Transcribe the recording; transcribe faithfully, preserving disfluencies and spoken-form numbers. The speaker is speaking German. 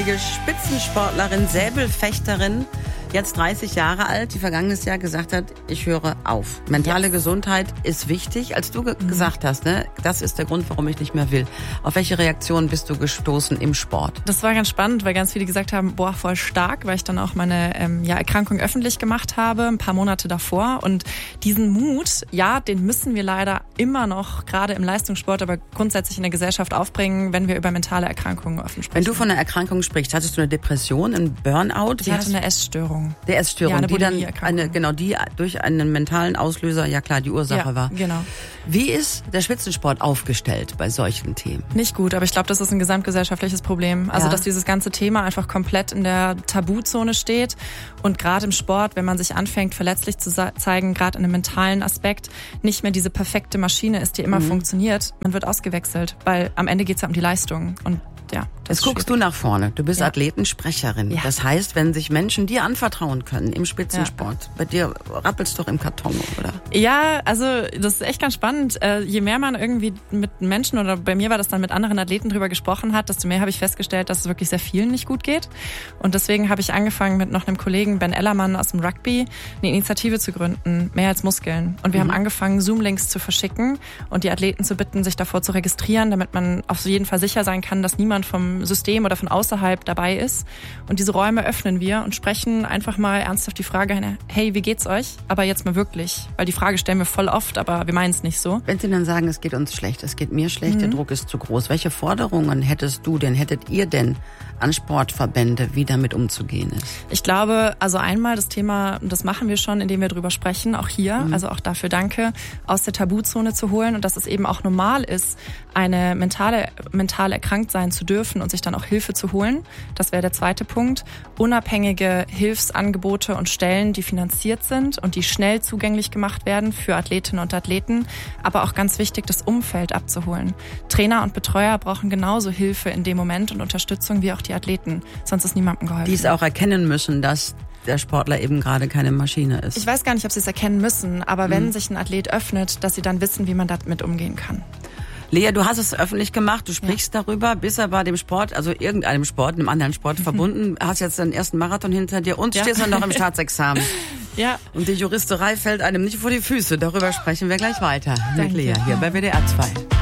Spitzensportlerin, Säbelfechterin, jetzt dreißig Jahre alt, die vergangenes Jahr gesagt hat, ich höre auf. Mentale yes. Gesundheit ist wichtig. Als du ge- mhm. gesagt hast, ne, das ist der Grund, warum ich nicht mehr will. Auf welche Reaktion bist du gestoßen im Sport? Das war ganz spannend, weil ganz viele gesagt haben, boah, voll stark, weil ich dann auch meine ähm, ja, Erkrankung öffentlich gemacht habe, ein paar Monate davor. Und diesen Mut, ja, den müssen wir leider immer noch, gerade im Leistungssport, aber grundsätzlich in der Gesellschaft aufbringen, wenn wir über mentale Erkrankungen offen sprechen. Wenn du von einer Erkrankung sprichst, hattest du eine Depression, einen Burnout? Ich hatte eine Essstörung. Der Essstörung, ja, eine die dann eine, genau, die durch einen mentalen Auslöser, ja klar, die Ursache ja, war. Genau. Wie ist der Spitzensport aufgestellt bei solchen Themen? Nicht gut, aber ich glaube, das ist ein gesamtgesellschaftliches Problem. Also, ja. dass dieses ganze Thema einfach komplett in der Tabuzone steht. Und gerade im Sport, wenn man sich anfängt, verletzlich zu zeigen, gerade in einem mentalen Aspekt, nicht mehr diese perfekte Maschine ist, die immer mhm. funktioniert, man wird ausgewechselt, weil am Ende geht es ja um die Leistung. Und ja, Jetzt guckst du nach vorne. Du bist ja. Athletensprecherin. Ja. Das heißt, wenn sich Menschen dir anvertrauen können im Spitzensport, ja. bei dir rappelt's doch im Karton, oder? Ja, also das ist echt ganz spannend. Je mehr man irgendwie mit Menschen, oder bei mir war das dann mit anderen Athleten drüber gesprochen hat, desto mehr habe ich festgestellt, dass es wirklich sehr vielen nicht gut geht. Und deswegen habe ich angefangen, mit noch einem Kollegen, Ben Ellermann aus dem Rugby, eine Initiative zu gründen, mehr als Muskeln. Und wir mhm. haben angefangen, Zoom-Links zu verschicken und die Athleten zu bitten, sich davor zu registrieren, damit man auf jeden Fall sicher sein kann, dass niemand vom System oder von außerhalb dabei ist. Und diese Räume öffnen wir und sprechen einfach mal ernsthaft die Frage, hey, wie geht's euch? Aber jetzt mal wirklich. Weil die Frage stellen wir voll oft, aber wir meinen es nicht so. Wenn Sie dann sagen, es geht uns schlecht, es geht mir schlecht, mhm. der Druck ist zu groß. Welche Forderungen hättest du denn, hättet ihr denn an Sportverbände, wie damit umzugehen ist? Ich glaube, also einmal das Thema, das machen wir schon, indem wir drüber sprechen, auch hier, mhm. also auch dafür danke, aus der Tabuzone zu holen und dass es eben auch normal ist, eine mentale, mental erkrankt sein zu dürfen und sich dann auch Hilfe zu holen. Das wäre der zweite Punkt. Unabhängige Hilfsangebote und Stellen, die finanziert sind und die schnell zugänglich gemacht werden für Athletinnen und Athleten, aber auch ganz wichtig, das Umfeld abzuholen. Trainer und Betreuer brauchen genauso Hilfe in dem Moment und Unterstützung wie auch die Athleten, sonst ist niemandem geholfen. Die es auch erkennen müssen, dass der Sportler eben gerade keine Maschine ist. Ich weiß gar nicht, ob sie es erkennen müssen, aber mhm. wenn sich ein Athlet öffnet, dass sie dann wissen, wie man damit umgehen kann. Lea, du hast es öffentlich gemacht, du sprichst ja. darüber, bist aber dem Sport, also irgendeinem Sport, einem anderen Sport mhm. verbunden, hast jetzt deinen ersten Marathon hinter dir und ja. stehst dann noch im Staatsexamen. Ja. Und die Juristerei fällt einem nicht vor die Füße. Darüber sprechen wir gleich weiter. Danke. Mit Lea hier bei W D R zwei.